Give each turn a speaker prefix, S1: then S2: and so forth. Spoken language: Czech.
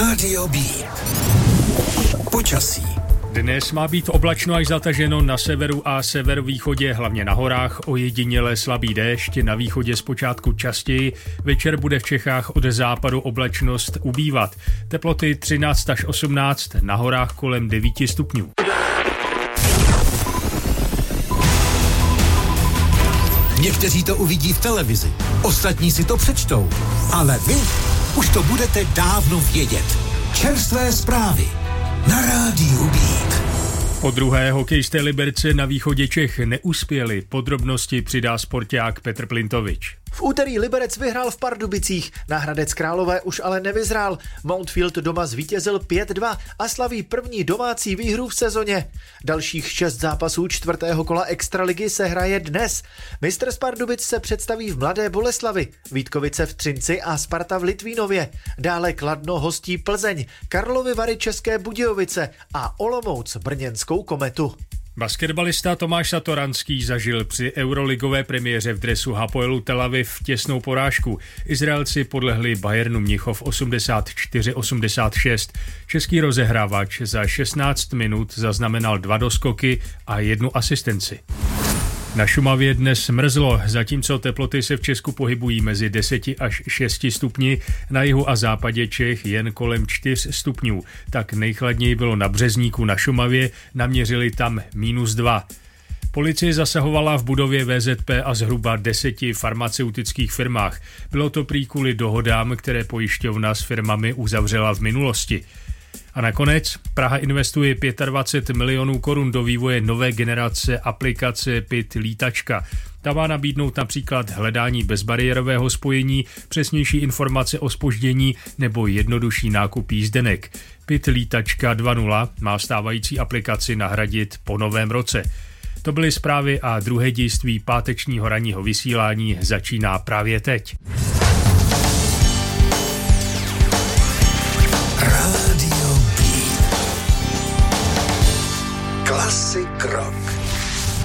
S1: Rádio B. Počasí.
S2: Dnes má být oblačno až zataženo na severu a severovýchodě, hlavně na horách, ojediněle slabý déšť, na východě zpočátku častěji, večer bude v Čechách od západu oblačnost ubývat. Teploty 13 až 18, na horách kolem 9 stupňů.
S1: Někteří to uvidí v televizi, ostatní si to přečtou, ale vy už to budete dávno vědět. Čerstvé zprávy na Rádiu Beat.
S2: Po druhé hokejisté Liberce na východě Čech neuspěli. Podrobnosti přidá sporták Petr Plintovič.
S3: V úterý Liberec vyhrál v Pardubicích, na Hradec Králové už ale nevyzrál. Mountfield doma zvítězil 5-2 a slaví první domácí výhru v sezóně. Dalších 6 zápasů čtvrtého kola extraligy se hraje dnes. Mistr z Pardubic se představí v Mladé Boleslavi, Vítkovice v Třinci a Sparta v Litvínově. Dále Kladno hostí Plzeň, Karlovy Vary České Budějovice a Olomouc brněnskou Kometu.
S2: Basketbalista Tomáš Satoranský zažil při euroligové premiéře v dresu Hapoelu Tel Aviv těsnou porážku. Izraelci podlehli Bayernu Mnichov 84-86. Český rozehrávač za 16 minut zaznamenal 2 doskoky a 1 asistenci. Na Šumavě dnes mrzlo, zatímco teploty se v Česku pohybují mezi 10 až 6 stupni, na jihu a západě Čech jen kolem 4 stupňů. Tak nejchladněji bylo na Březníku na Šumavě, naměřili tam -2. Policie zasahovala v budově VZP a zhruba 10 farmaceutických firmách. Bylo to prý kvůli dohodám, které pojišťovna s firmami uzavřela v minulosti. A nakonec Praha investuje 25 milionů korun do vývoje nové generace aplikace PIT Lítačka. Ta má nabídnout například hledání bezbariérového spojení, přesnější informace o zpoždění nebo jednodušší nákup jízdenek. PIT Lítačka 2.0 má stávající aplikaci nahradit po novém roce. To byly zprávy a druhé dějství pátečního ranního vysílání začíná právě teď.